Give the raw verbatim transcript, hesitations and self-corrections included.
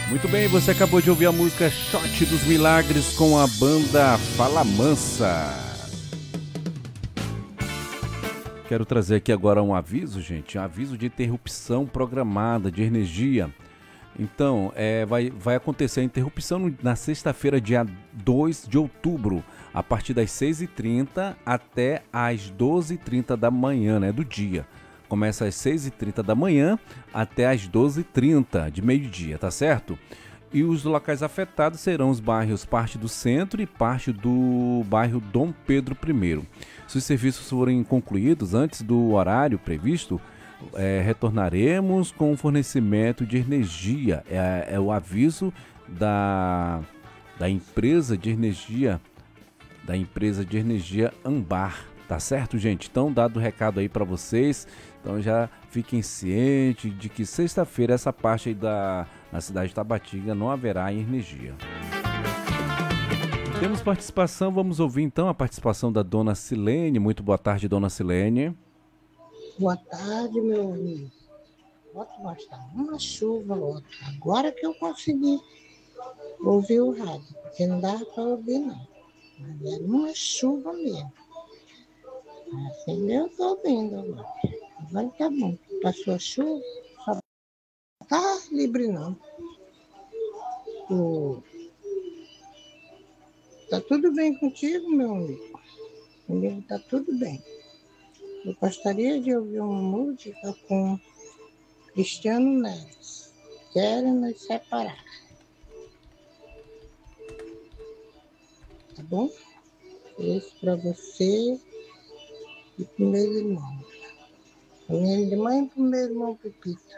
Muito bem, você acabou de ouvir a música Shot dos Milagres com a banda Fala Mansa. Quero trazer aqui agora um aviso, gente, um aviso de interrupção programada de energia. Então, é, vai, vai acontecer a interrupção na sexta-feira, dia dois de outubro, a partir das seis e trinta até às doze e trinta da manhã, né, do dia. Começa às seis e trinta da manhã até às doze e trinta de meio-dia, tá certo? E os locais afetados serão os bairros parte do centro e parte do bairro Dom Pedro I. Se os serviços forem concluídos antes do horário previsto, é, retornaremos com o fornecimento de energia. É, é o aviso da, da empresa de energia, da empresa de energia Ambar. Tá certo, gente? Então, dado o recado aí para vocês, então já fiquem cientes de que sexta-feira essa parte aí da na cidade de Tabatinga não haverá energia. Temos participação, vamos ouvir então a participação da dona Silene. Muito boa tarde, dona Silene. Boa tarde, meu amigo. Ótimo, mas está uma chuva, ótimo. Agora que eu consegui ouvir o rádio, porque não dava para ouvir, não. Mas era uma chuva mesmo. Assim eu estou ouvindo agora. Agora tá bom. Passou a chuva, só tá livre não. O... Tá tudo bem contigo, meu amigo? Comigo tá tudo bem. Eu gostaria de ouvir uma música com Cristiano Neves. Quero nos separar. Tá bom? Esse para você e para o meu irmão. Para minha irmã e para o meu irmão Pepito.